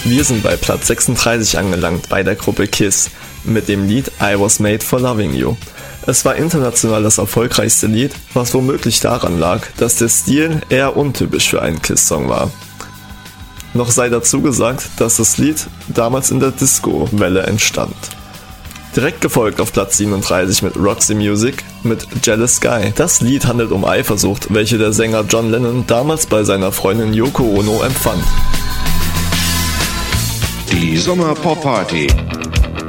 Wir sind bei Platz 36 angelangt bei der Gruppe KISS mit dem Lied I Was Made for Loving You. Es war international das erfolgreichste Lied, was womöglich daran lag, dass der Stil eher untypisch für einen KISS-Song war. Noch sei dazu gesagt, dass das Lied damals in der Disco-Welle entstand. Direkt gefolgt auf Platz 37 mit Roxy Music mit Jealous Guy. Das Lied handelt um Eifersucht, welche der Sänger John Lennon damals bei seiner Freundin Yoko Ono empfand. Die Sommer-Pop-Party